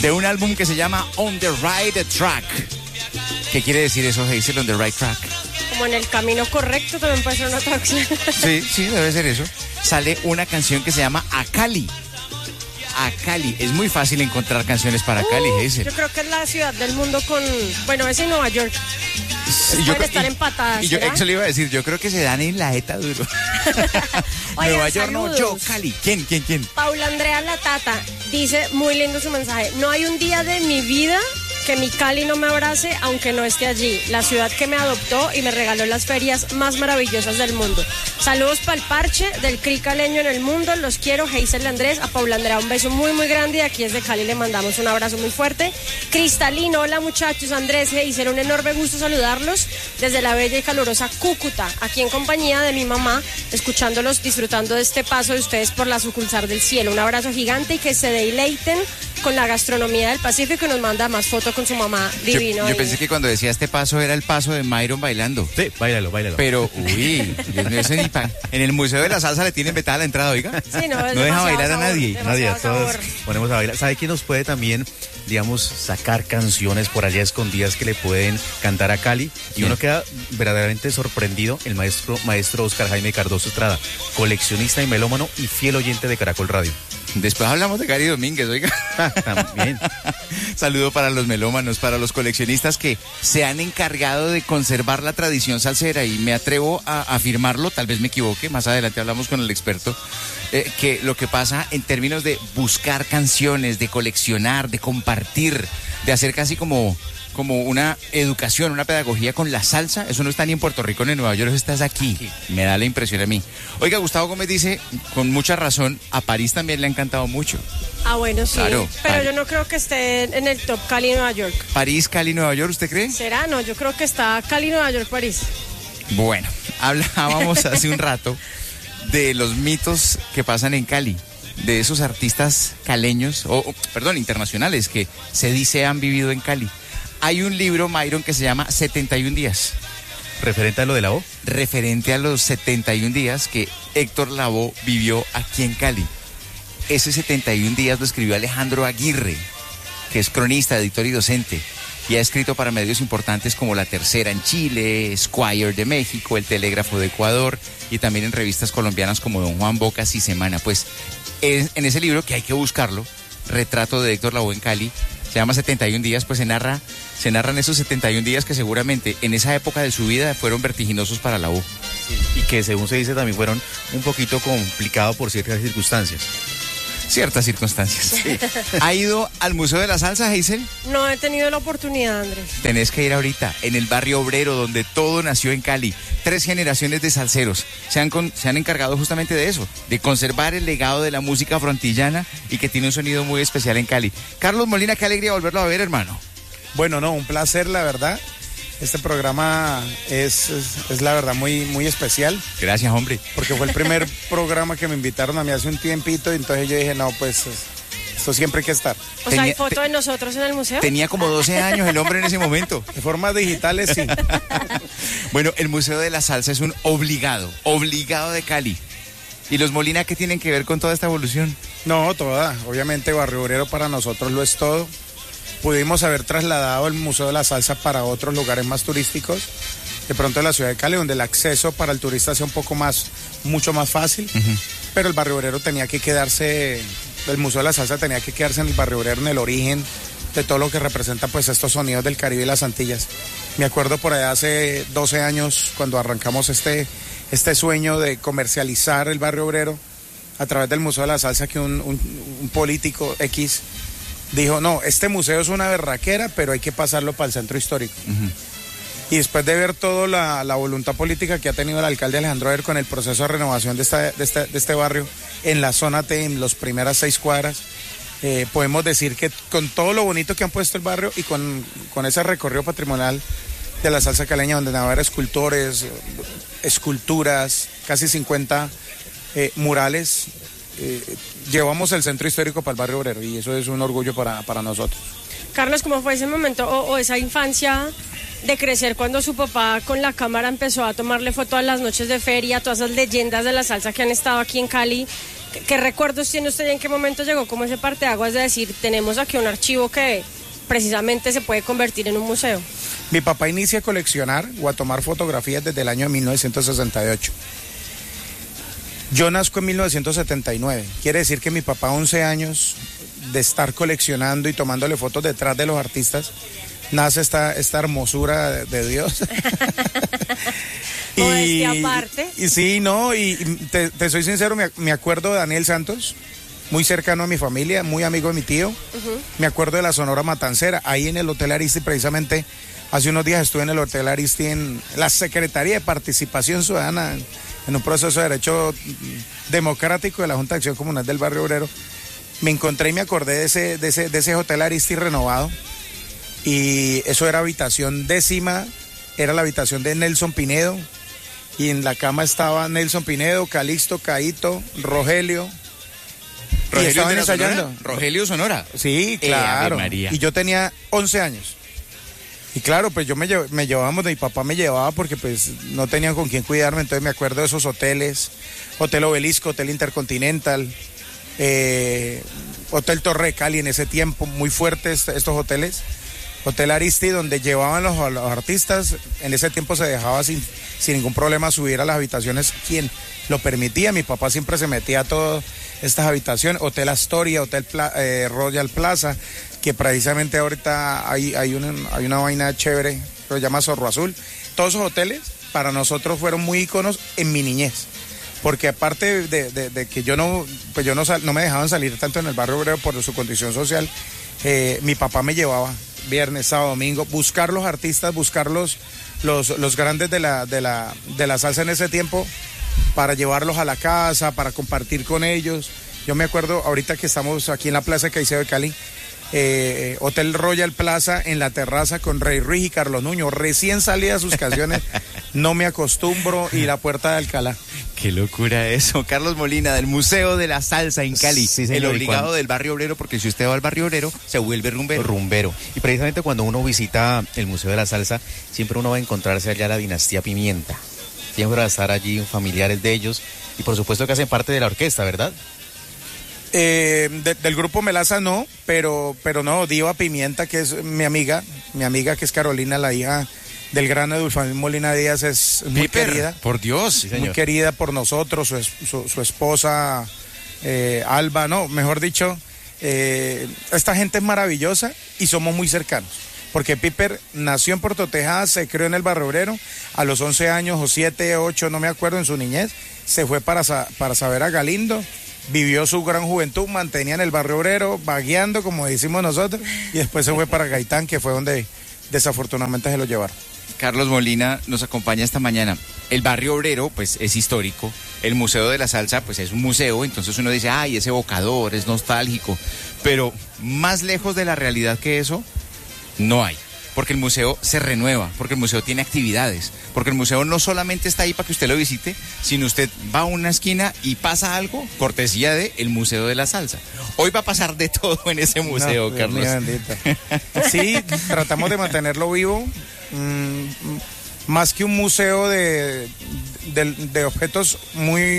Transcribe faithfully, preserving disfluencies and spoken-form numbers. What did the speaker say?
de un álbum que se llama On the Right Track. ¿Qué quiere decir eso, Hazel, On the Right Track? Como en el camino correcto también puede ser una traducción. Sí, sí, debe ser eso. Sale una canción que se llama A Cali. A Cali. Es muy fácil encontrar canciones para uh, Cali, Hazel. Yo creo que es la ciudad del mundo con... Bueno, es en Nueva York. Sí, pueden estar y, empatadas. Y yo, eso le iba a decir, yo creo que se dan en la jeta duro. Oigan, Nueva York, saludos. no, yo, Cali. ¿Quién, quién, quién? Paula Andrea La Tata dice, muy lindo su mensaje. No hay un día de mi vida que mi Cali no me abrace, aunque no esté allí. La ciudad que me adoptó y me regaló las ferias más maravillosas del mundo. Saludos para el parche del Cri caleño en el mundo. Los quiero, Hazel Andrés. A Paula Andrea un beso muy, muy grande. Y aquí desde Cali le mandamos un abrazo muy fuerte. Cristalino, hola muchachos. Andrés, Hazel, un enorme gusto saludarlos desde la bella y calurosa Cúcuta. Aquí en compañía de mi mamá, escuchándolos, disfrutando de este paso de ustedes por la sucursal del cielo. Un abrazo gigante y que se deleiten con la gastronomía del Pacífico y nos manda más fotos con su mamá divino. Yo, yo pensé que cuando decía este paso era el paso de Myron bailando. Sí, bailalo, bailalo. Pero, uy, Dios mío, eso ni pa... En el Museo de la Salsa le tienen vetada la entrada, oiga. Sí, no, es no deja bailar sabor, a nadie. Nadie, a todos ponemos a bailar. ¿Sabe quién nos puede también, digamos, sacar canciones por allá escondidas que le pueden cantar a Cali? Y sí. Uno queda verdaderamente sorprendido, el maestro, maestro Oscar Jaime Cardoso Estrada, coleccionista y melómano y fiel oyente de Caracol Radio. Después hablamos de Cari Domínguez, oiga. También. Saludo para los melómanos, para los coleccionistas que se han encargado de conservar la tradición salsera y me atrevo a afirmarlo, tal vez me equivoque, más adelante hablamos con el experto, eh, que lo que pasa en términos de buscar canciones, de coleccionar, de compartir, de hacer casi como... como una educación, una pedagogía con la salsa, eso no está ni en Puerto Rico ni en Nueva York, eso está aquí, me da la impresión a mí. Oiga, Gustavo Gómez dice, con mucha razón, a París también le ha encantado mucho. Ah, bueno, sí, claro, pero París. Yo no creo que esté en el top Cali, Nueva York. París, Cali, Nueva York, ¿usted cree? ¿Será? No, yo creo que está Cali, Nueva York, París. Bueno, hablábamos hace un rato de los mitos que pasan en Cali, de esos artistas caleños, o, o perdón, internacionales, que se dice han vivido en Cali. Hay un libro, Myron, que se llama setenta y un días. ¿Referente a lo de Lavoe? Referente a los setenta y un días que Héctor Lavoe vivió aquí en Cali. Ese setenta y un días lo escribió Alejandro Aguirre, que es cronista, editor y docente, y ha escrito para medios importantes como La Tercera en Chile, Esquire de México, El Telégrafo de Ecuador, y también en revistas colombianas como Don Juan, Bocas y Semana. Pues en ese libro, que hay que buscarlo, Retrato de Héctor Lavoe en Cali, se llama setenta y un días, pues se narra, se narran esos setenta y un días que seguramente en esa época de su vida fueron vertiginosos para Lavoe. Sí, y que según se dice también fueron un poquito complicados por ciertas circunstancias. Ciertas circunstancias. Sí. ¿Ha ido al Museo de la Salsa, Hazel? No he tenido la oportunidad, Andrés. Tenés que ir ahorita, en el barrio obrero, donde todo nació en Cali. Tres generaciones de salseros se han, con, se han encargado justamente de eso, de conservar el legado de la música frontillana y que tiene un sonido muy especial en Cali. Carlos Molina, qué alegría volverlo a ver, hermano. Bueno, no, un placer, la verdad. Este programa es, es, es la verdad muy, muy especial. Gracias, hombre. Porque fue el primer programa que me invitaron a mí hace un tiempito y entonces yo dije, no, pues esto siempre hay que estar. O sea, ¿hay foto de nosotros en el museo? Tenía como doce años el hombre en ese momento. De formas digitales, sí. Bueno, el Museo de la Salsa es un obligado, obligado de Cali. ¿Y los Molina qué tienen que ver con toda esta evolución? No, toda. Obviamente Barrio Obrero para nosotros lo es todo. Pudimos haber trasladado el Museo de la Salsa para otros lugares más turísticos, de pronto en la ciudad de Cali, donde el acceso para el turista sea un poco más, mucho más fácil, uh-huh. Pero el Barrio Obrero tenía que quedarse, el Museo de la Salsa tenía que quedarse en el Barrio Obrero, en el origen de todo lo que representa pues estos sonidos del Caribe y las Antillas. Me acuerdo por allá hace doce años, cuando arrancamos este, este sueño de comercializar el Barrio Obrero a través del Museo de la Salsa, que un, un, un político X dijo, no, este museo es una berraquera, pero hay que pasarlo para el centro histórico. Uh-huh. Y después de ver toda la, la voluntad política que ha tenido el alcalde Alejandro Aguirre con el proceso de renovación de, esta, de, este, de este barrio en la zona T, en las primeras seis cuadras, eh, podemos decir que con todo lo bonito que han puesto el barrio y con, con ese recorrido patrimonial de la salsa caleña, donde van a haber escultores, esculturas, casi cincuenta eh, murales, eh, llevamos el centro histórico para el Barrio Obrero y eso es un orgullo para, para nosotros. Carlos, ¿cómo fue ese momento o, o esa infancia de crecer cuando su papá con la cámara empezó a tomarle foto a las noches de feria, todas esas leyendas de la salsa que han estado aquí en Cali. ¿Qué, qué recuerdos tiene usted y en qué momento llegó como ese parteaguas de decir, tenemos aquí un archivo que precisamente se puede convertir en un museo? Mi papá inicia a coleccionar o a tomar fotografías desde el año mil novecientos sesenta y ocho. Yo nazco en mil novecientos setenta y nueve. Quiere decir que mi papá, once años de estar coleccionando y tomándole fotos detrás de los artistas, nace esta, esta hermosura de, de Dios. y, aparte. Y sí, no, y te, te soy sincero, me, me acuerdo de Daniel Santos, muy cercano a mi familia, muy amigo de mi tío. Uh-huh. Me acuerdo de la Sonora Matancera, ahí en el Hotel Aristi, precisamente hace unos días estuve en el Hotel Aristi en la Secretaría de Participación Ciudadana, en un proceso de derecho democrático de la Junta de Acción Comunal del Barrio Obrero. Me encontré y me acordé de ese, de ese, de ese Hotel Aristi renovado, y eso era habitación décima, era la habitación de Nelson Pinedo, y en la cama estaba Nelson Pinedo, Calixto, Caíto, Rogelio. Rogelio y estaban de ensayando. Sonora. Rogelio Sonora. Sí, claro. Eh, y yo tenía once años. Y claro, pues yo me, llev me llevábamos, mi papá me llevaba porque pues no tenían con quién cuidarme, entonces me acuerdo de esos hoteles, Hotel Obelisco, Hotel Intercontinental, eh, Hotel Torre de Cali en ese tiempo, muy fuertes estos hoteles, Hotel Aristi, donde llevaban los, los artistas, en ese tiempo se dejaba sin, sin ningún problema subir a las habitaciones quien lo permitía, mi papá siempre se metía a todas estas habitaciones, Hotel Astoria, Hotel Pla eh, Royal Plaza, que precisamente ahorita hay, hay, una, hay una vaina chévere que se llama Zorro Azul. Todos esos hoteles para nosotros fueron muy íconos en mi niñez, porque aparte de, de, de que yo no, pues yo no, sal, no me dejaban salir tanto en el Barrio Obrero por su condición social, eh, mi papá me llevaba viernes, sábado, domingo, buscar los artistas, buscar los, los, los grandes de la, de, la, de la salsa en ese tiempo, para llevarlos a la casa, para compartir con ellos. Yo me acuerdo ahorita que estamos aquí en la Plaza de Caicedo de Cali, Eh, Hotel Royal Plaza en la terraza con Rey Ruiz y Carlos Nuño, recién salida sus canciones, No me acostumbro y La Puerta de Alcalá. Qué locura eso. Carlos Molina, del Museo de la Salsa en Cali, sí, señor, el obligado cuando... del Barrio Obrero, porque si usted va al Barrio Obrero se vuelve rumbero. Rumbero. Y precisamente cuando uno visita el Museo de la Salsa, siempre uno va a encontrarse allá la dinastía Pimienta. Siempre va a estar allí familiares de ellos y por supuesto que hacen parte de la orquesta, ¿verdad? Eh, de, del grupo Melaza no, pero, pero no, Diva Pimienta, que es mi amiga, mi amiga que es Carolina, la hija del gran Edulfamín Molina Díaz, es muy Piper, querida. Por Dios. Sí, muy querida por nosotros, su, su, su esposa eh, Alba, no, mejor dicho, eh, esta gente es maravillosa y somos muy cercanos. Porque Piper nació en Puerto Tejada, se crió en el Barrio Obrero, a los once años o siete, ocho, no me acuerdo, en su niñez, se fue para, para saber a Galindo. Vivió su gran juventud, mantenía en el Barrio Obrero, vagueando, como decimos nosotros, y después se fue para Gaitán, que fue donde desafortunadamente se lo llevaron. Carlos Molina nos acompaña esta mañana. El Barrio Obrero, pues, es histórico. El Museo de la Salsa, pues, es un museo. Entonces uno dice, ay, es evocador, es nostálgico. Pero más lejos de la realidad que eso, no hay. Porque el museo se renueva, porque el museo tiene actividades, porque el museo no solamente está ahí para que usted lo visite, sino usted va a una esquina y pasa algo, cortesía de el Museo de la Salsa. Hoy va a pasar de todo en ese museo, no, Carlos. Sí, tratamos de mantenerlo vivo, mmm, más que un museo de, de, de objetos muy